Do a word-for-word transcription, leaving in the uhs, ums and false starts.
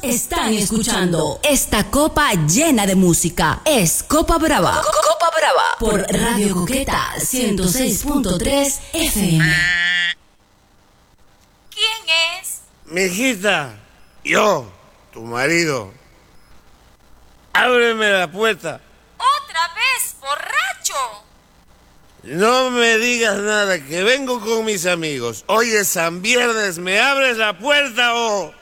Están escuchando esta copa llena de música. Es Copa Brava. Copa Brava. Por Radio Coqueta ciento seis punto tres F M. ¿Quién es? Mijita, yo, tu marido. Ábreme la puerta. ¿Otra vez, borracho? No me digas nada, que vengo con mis amigos. Hoy es San Viernes, ¿me abres la puerta o...?